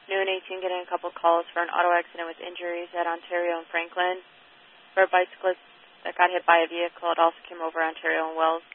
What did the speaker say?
Noon 18 getting a couple calls for an auto accident with injuries at Ontario and Franklin. For a bicyclist that got hit by a vehicle, it also came over Ontario and Wells.